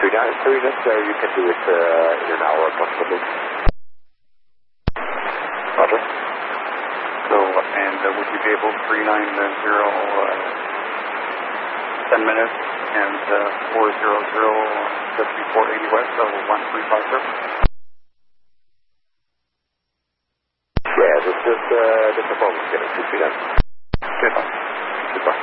You can do it in an hour approximately. Roger. So, and would you be able to 390, 10 minutes, and 400, 5480 west, so 1350? Yeah, this is a problem getting 2 feet up.